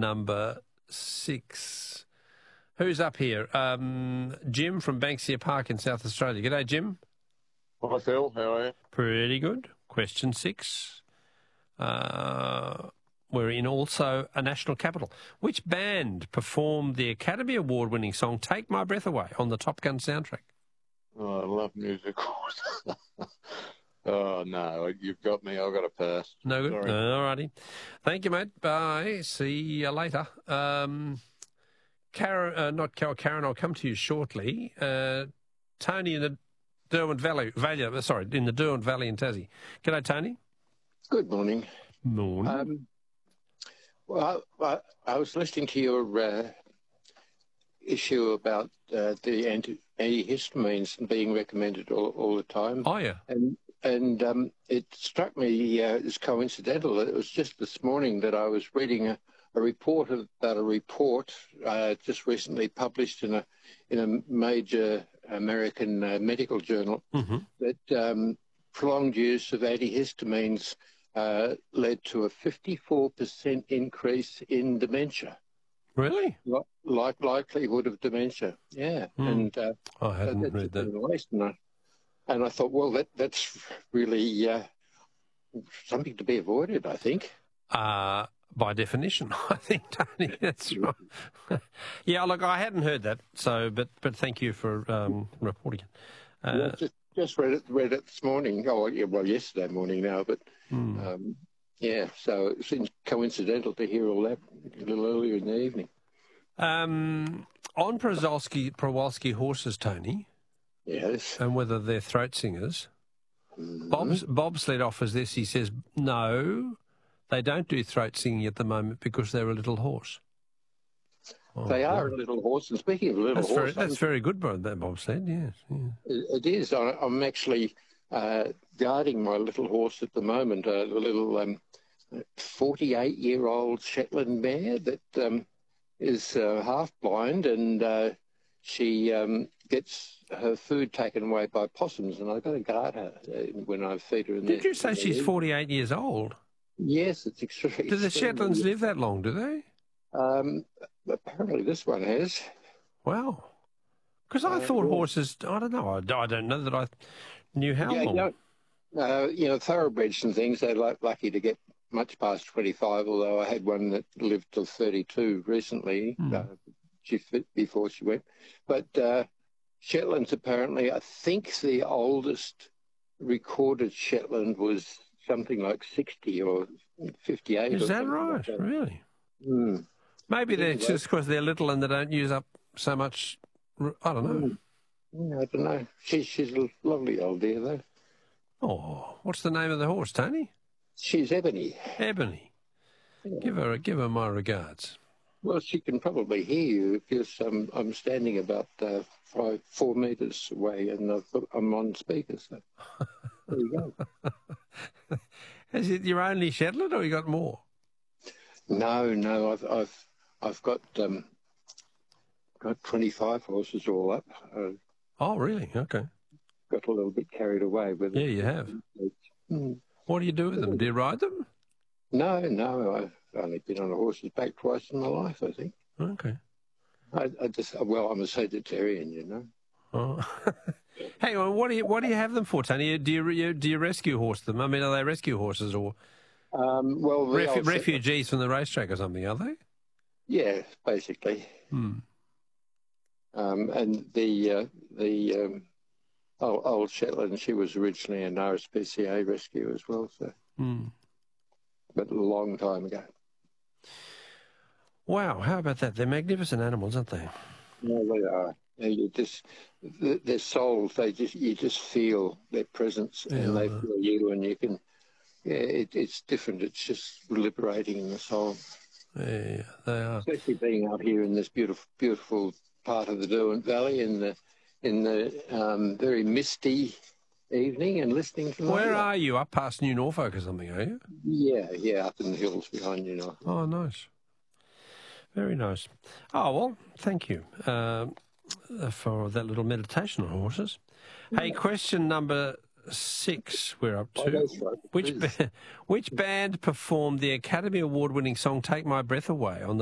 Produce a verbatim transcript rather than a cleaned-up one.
number six. Who's up here? Um, Jim from Banksia Park in South Australia. G'day, Jim. Hi, Phil. How are you? Pretty good. Question six. Uh, we're in also a national capital. Which band performed the Academy Award-winning song Take My Breath Away on the Top Gun soundtrack? Oh, I love musicals. Oh, no, you've got me. I've got to pass. No good? Sorry. All righty. Thank you, mate. Bye. See you later. Um, Karen, uh, not Karen, Karen, I'll come to you shortly. Uh, Tony in the Derwent Valley, Valley, sorry, in the Derwent Valley in Tassie. G'day, Tony. Good morning. Morning. Um, well, I, I was listening to your uh, issue about uh, the anti antihistamines being recommended all, all the time. Oh, yeah. And and um, it struck me uh, as coincidental that it was just this morning that I was reading a, a report about a report uh, just recently published in a in a major American uh, medical journal Mm-hmm. that um, prolonged use of antihistamines uh, led to a fifty-four percent increase in dementia. Really? Like likelihood of dementia, yeah. Mm. And uh, I hadn't that's read that. nice, and I, and I thought, well, that that's really uh, something to be avoided, I think. Uh, by definition, I think, Tony, that's right. Yeah, look, I hadn't heard that, so, but but thank you for um, reporting it. Uh, Yeah, just just read it read it this morning. Oh, yeah, well, yesterday morning now, but mm. um, yeah. So it seems coincidental to hear all that a little earlier in the evening. um, on Przewalski, Przewalski horses, Tony, Yes. and whether they're throat singers, Mhm. Bob's, Bobsled offers this. He says, no, they don't do throat singing at the moment because they're a little horse. Oh, They are boy. a little horse. And speaking of little That's horse, very, that's very good, Bob, that Bobsled, yes. Yeah. it, it is. I, I'm actually uh, guarding my little horse at the moment, uh, the little um, forty-eight-year-old Shetland mare that um, is uh, half blind, and uh, she um, gets her food taken away by possums, and I've got to guard her uh, when I feed her. In Did the, you say in the she's evening. forty-eight years old? Yes, it's extremely. Do the Shetlands live that long, do they? Um, apparently, this one has. Wow. Because I Uh, thought yeah. horses, I don't know, I, I don't know that I knew how Yeah, long. you know, uh, you know, thoroughbreds and things, they're like, lucky to get much past twenty-five, although I had one that lived till thirty-two recently, Hmm. uh, she fit before she went. But uh, Shetlands, apparently, I think the oldest recorded Shetland was something like sixty or fifty-eight. Is or that something right? like that. Really? Mm. Maybe they're Anyway. just because they're little and they don't use up so much, r- I don't know. Mm. Yeah, I don't know. She, she's a lovely old dear, though. Oh, what's the name of the horse, Tony? She's Ebony. Ebony. Yeah. Give her give her my regards. Well, she can probably hear you because um, I'm standing about uh, five, four metres away, and I've got, I'm on speaker. So there you go. Is it your only Shetland or you got more? No, no, I've I've I've got um, got twenty-five horses all up. I Oh, really? Okay. got a little bit carried away with Yeah, it. you have. Mm. What do you do with them? Do you ride them? No, no, I've only been on a horse's back twice in my life. I think. Okay. I, I just well, I'm a vegetarian, you know. Oh. Hang on, what do you what do you have them for, Tony? Do you, you do you rescue horse them? I mean, are they rescue horses or Um, well, the refu- old- refugees from the racetrack or something? Are they? Yeah, basically. Hmm. Um, and the uh, the um, old, old Shetland, she was originally an R S P C A rescue as well, so Hmm. but a long time ago. Wow, how about that? They're magnificent animals, aren't they? No, they are. And you just th- their souls, they just you just feel their presence, Yeah, and they I know. feel you, and you can. Yeah, it, it's different. It's just liberating in the soul, Yeah, they are. especially being out here in this beautiful, beautiful part of the Derwent Valley in the in the um, very misty evening, and listening to Where radio. are you? Up past New Norfolk or something, are you? Yeah, yeah, up in the hills behind you know. Oh, nice. Very nice. Oh, well, thank you um, for that little meditation on horses. Hey, question number six we're up Oh, to. that's right. Which, Please. ba- which band performed the Academy Award-winning song Take My Breath Away on the